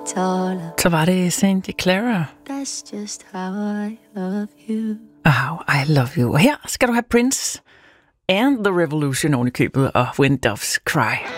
taller. Så var det Sandy Clara. That's just how I love you. How I love you. Og her skal du have Prince and the Revolution oven i købet og When Doves Cry.